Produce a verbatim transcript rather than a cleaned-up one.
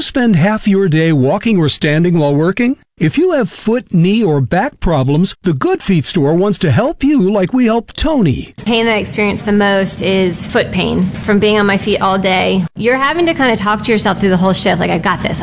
spend half your day walking or standing while working? If you have foot, knee, or back problems, the Good Feet store wants to help you like we help Tony. Pain that I experience the most is foot pain from being on my feet all day. You're having to kind of talk to yourself through the whole shift, like, I got this.